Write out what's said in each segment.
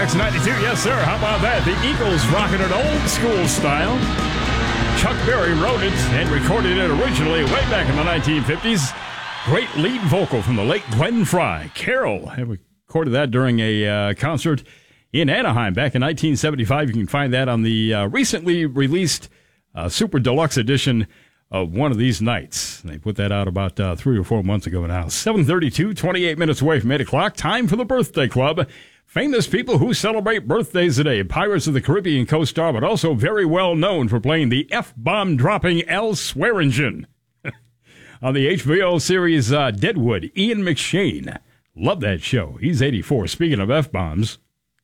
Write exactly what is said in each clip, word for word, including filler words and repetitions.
X ninety-two, yes, sir. How about that? The Eagles rocking it old school style. Chuck Berry wrote it and recorded it originally way back in the nineteen fifties. Great lead vocal from the late Glenn Frey. Carol had recorded that during a uh, concert in Anaheim back in nineteen seventy-five. You can find that on the uh, recently released uh, Super Deluxe edition of One of These Nights. They put that out about uh, three or four months ago now. seven thirty-two, twenty-eight minutes away from eight o'clock. Time for the Birthday Club. Famous people who celebrate birthdays today. Pirates of the Caribbean co-star, but also very well known for playing the F-bomb dropping Al Swearingen. On the H B O series uh, Deadwood, Ian McShane. Love that show. He's eighty-four. Speaking of F-bombs,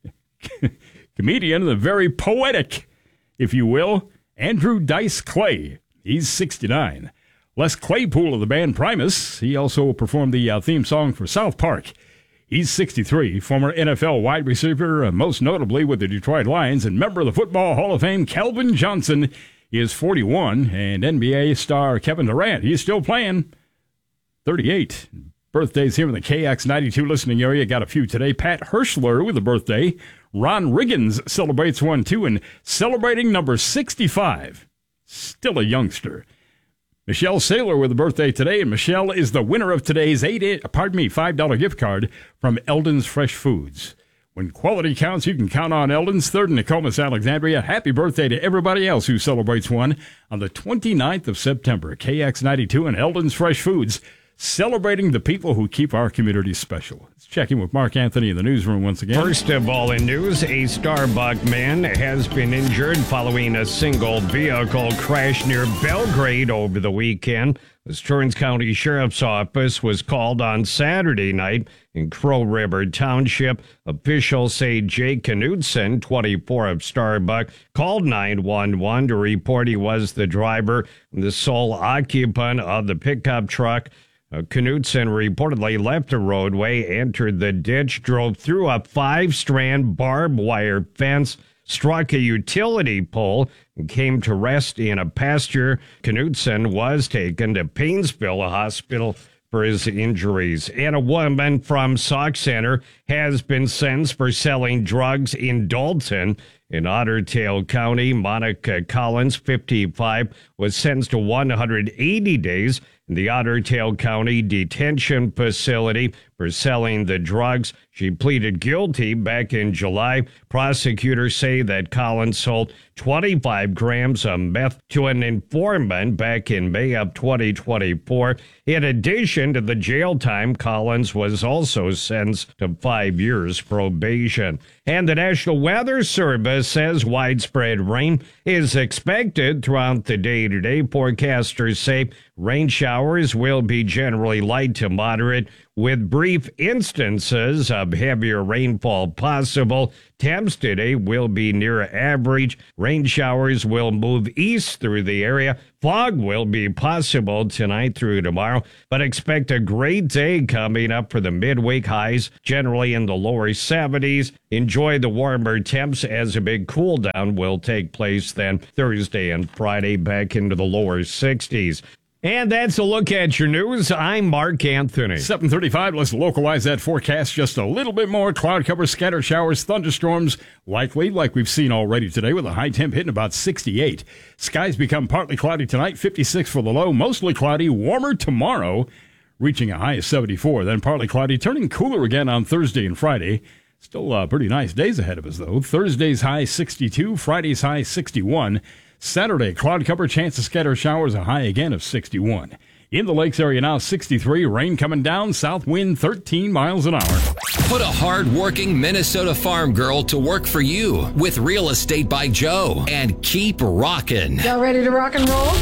comedian, the very poetic, if you will, Andrew Dice Clay. He's sixty-nine. Les Claypool of the band Primus. He also performed the uh, theme song for South Park. He's sixty-three. Former N F L wide receiver, uh, most notably with the Detroit Lions, and member of the Football Hall of Fame, Calvin Johnson, is forty-one. And N B A star Kevin Durant, he's still playing, thirty-eight. Birthdays here in the K X ninety-two listening area. Got a few today. Pat Hirschler with a birthday. Ron Riggins celebrates one, too, and celebrating number sixty-five. Still a youngster. Michelle Saylor with a birthday today, and Michelle is the winner of today's eight, pardon me, five dollar gift card from Eldon's Fresh Foods. When quality counts, you can count on Eldon's. Third in Nokomis, Alexandria. Happy birthday to everybody else who celebrates one on the twenty-ninth of September. K X ninety-two and Eldon's Fresh Foods, celebrating the people who keep our community special. Let's check in with Mark Anthony in the newsroom once again. First of all in news, a Starbucks man has been injured following a single vehicle crash near Belgrade over the weekend. The Stearns County Sheriff's Office was called on Saturday night in Crow River Township. Officials say Jake Knudsen, twenty-four, of Starbucks, called nine one one to report he was the driver and the sole occupant of the pickup truck. Uh, Knudsen reportedly left the roadway, entered the ditch, drove through a five-strand barbed wire fence, struck a utility pole, and came to rest in a pasture. Knudsen was taken to Painesville Hospital for his injuries. And a woman from Sauk Center has been sentenced for selling drugs in Dalton. In Otter Tail County, Monica Collins, fifty-five, was sentenced to one hundred eighty days in the Otter Tail County Detention Facility for selling the drugs. She pleaded guilty back in July. Prosecutors say that Collins sold twenty-five grams of meth to an informant back in May of twenty twenty-four. In addition to the jail time, Collins was also sentenced to five years probation. And the National Weather Service says widespread rain is expected throughout the day today. Forecasters say rain showers will be generally light to moderate, with brief instances of heavier rainfall possible. Temps today will be near average. Rain showers will move east through the area. Fog will be possible tonight through tomorrow, but expect a great day coming up for the midweek. Highs generally in the lower seventies. Enjoy the warmer temps as a big cool down will take place then Thursday and Friday, back into the lower sixties. And that's a look at your news. I'm Mark Anthony. seven thirty-five, let's localize that forecast just a little bit more. Cloud cover, scattered showers, thunderstorms likely, like we've seen already today, with a high temp hitting about sixty-eight. Skies become partly cloudy tonight, fifty-six for the low, mostly cloudy, warmer tomorrow, reaching a high of seventy-four. Then partly cloudy, turning cooler again on Thursday and Friday. Still uh, pretty nice days ahead of us, though. Thursday's high sixty-two, Friday's high sixty-one. Saturday, cloud cover, chance of scattered showers, a high again of sixty-one. In the Lakes area now, sixty-three, rain coming down, south wind thirteen miles an hour. Put a hard-working Minnesota farm girl to work for you with Real Estate by Joe, and keep rockin'. Y'all ready to rock and roll?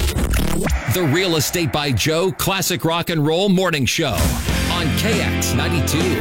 The Real Estate by Joe Classic Rock and Roll Morning Show on K X ninety-two.